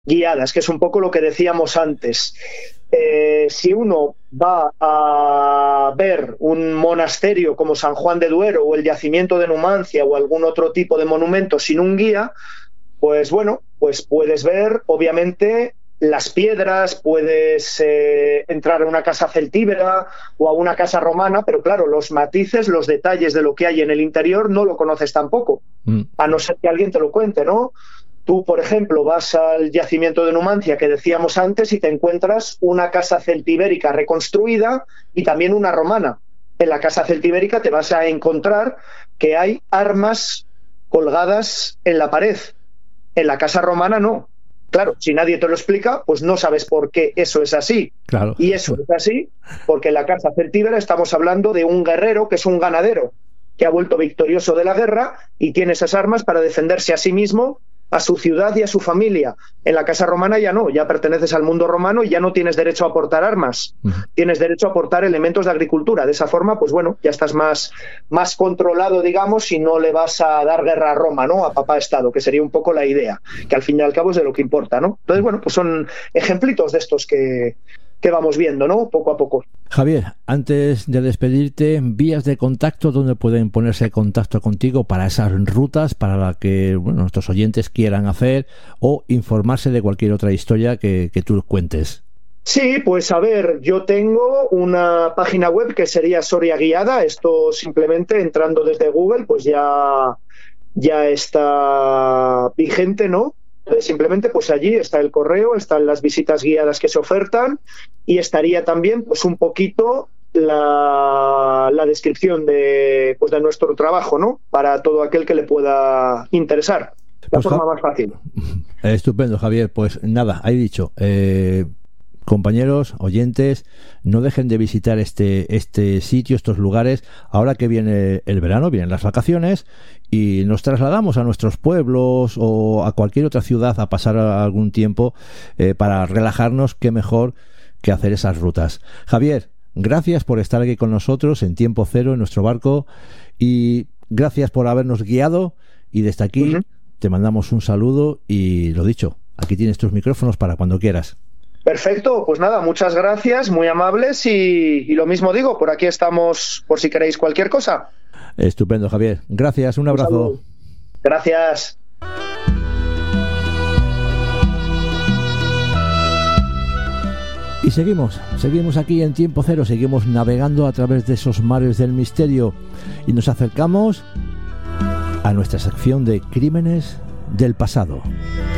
guiadas, que es un poco lo que decíamos antes. Si uno va a ver un monasterio como San Juan de Duero o el yacimiento de Numancia o algún otro tipo de monumento sin un guía, pues bueno, pues puedes ver, obviamente, las piedras, puedes entrar a una casa celtíbera o a una casa romana, pero claro, los matices, los detalles de lo que hay en el interior no lo conoces tampoco, a no ser que alguien te lo cuente, ¿no? Tú, por ejemplo, vas al yacimiento de Numancia que decíamos antes y te encuentras una casa celtibérica reconstruida y también una romana. En la casa celtibérica te vas a encontrar que hay armas colgadas en la pared. En la casa romana no. Claro, si nadie te lo explica, pues no sabes por qué eso es así. Claro. Y eso es así porque en la casa celtíbera estamos hablando de un guerrero que es un ganadero, que ha vuelto victorioso de la guerra y tiene esas armas para defenderse a sí mismo, a su ciudad y a su familia. En la casa romana ya no, ya perteneces al mundo romano y ya no tienes derecho a portar armas, tienes derecho a portar elementos de agricultura. De esa forma, pues bueno, ya estás más controlado, digamos, y no le vas a dar guerra a Roma, ¿no? A papá Estado, que sería un poco la idea, que al fin y al cabo es de lo que importa, ¿no? Entonces, bueno, pues son ejemplitos de estos que vamos viendo, ¿no? Poco a poco. Javier, antes de despedirte, vías de contacto donde pueden ponerse en contacto contigo para esas rutas, para la que nuestros oyentes quieran hacer o informarse de cualquier otra historia que tú cuentes. Sí, pues a ver, yo tengo una página web que sería Soria Guiada. Esto simplemente entrando desde Google, pues ya está vigente, ¿no? Simplemente pues allí está el correo, están las visitas guiadas que se ofertan y estaría también pues un poquito la descripción de nuestro trabajo, ¿no? Para todo aquel que le pueda interesar. La forma más fácil. Estupendo, Javier. Pues nada, ahí dicho. Compañeros, oyentes, no dejen de visitar este sitio, estos lugares. Ahora que viene el verano, vienen las vacaciones y nos trasladamos a nuestros pueblos o a cualquier otra ciudad a pasar algún tiempo para relajarnos. Qué mejor que hacer esas rutas. Javier, gracias por estar aquí con nosotros en Tiempo Cero, en nuestro barco, y gracias por habernos guiado, y desde aquí te mandamos un saludo y lo dicho, aquí tienes tus micrófonos para cuando quieras. Perfecto, pues nada, muchas gracias, muy amables y lo mismo digo, por aquí estamos por si queréis cualquier cosa. Estupendo, Javier. Gracias, un abrazo. Gracias. Y seguimos aquí en Tiempo Cero, seguimos navegando a través de esos mares del misterio y nos acercamos a nuestra sección de Crímenes del Pasado.